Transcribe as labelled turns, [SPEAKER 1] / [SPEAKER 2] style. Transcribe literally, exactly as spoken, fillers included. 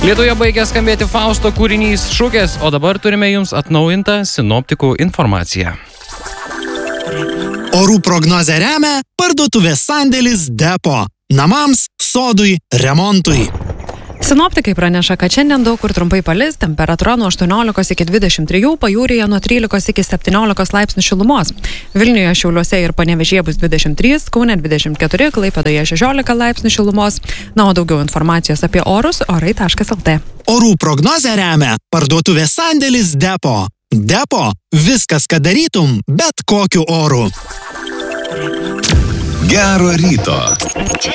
[SPEAKER 1] Lietuvoje baigė skambėti Fausto kūrinys Šukės, o dabar turime jums atnaujintą sinoptikų informaciją.
[SPEAKER 2] Orų prognozę remia parduotuvės sandėlis Depo. Namams, sodui, remontui.
[SPEAKER 3] Sinoptikai praneša, kad šiandien daug kur trumpai palis, temperatūra nuo aštuoniolikos iki dvidešimt trijų, pajūryje nuo trylikos iki septyniolikos laipsnių šilumos. Vilniuje, Šiauliuose ir Panevėžyje bus dvidešimt trys, Kaune dvidešimt keturi, Klaipėdoje šešiolika laipsnių šilumos. Na, o daugiau informacijos apie orus orai taškas lt.
[SPEAKER 2] Orų prognozę remia parduotuvės sandėlis Depo. Depo – viskas, ką darytum, bet kokiu oru.
[SPEAKER 4] Gero ryto.
[SPEAKER 5] Čia